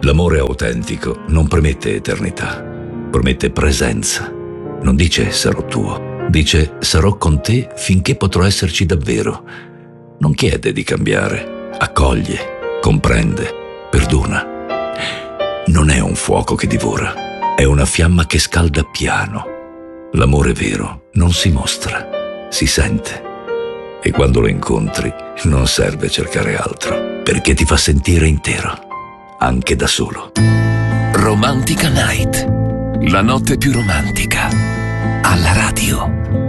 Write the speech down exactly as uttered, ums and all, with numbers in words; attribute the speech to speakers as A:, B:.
A: L'amore autentico non promette eternità, promette presenza. Non dice sarò tuo, dice sarò con te finché potrò esserci davvero. Non chiede di cambiare, accoglie, comprende, perdona. Non è un fuoco che divora, è una fiamma che scalda piano. L'amore vero non si mostra, si sente. E quando lo incontri non serve cercare altro, perché ti fa sentire intero, anche da solo.
B: Romantica Night, la notte più romantica, alla radio.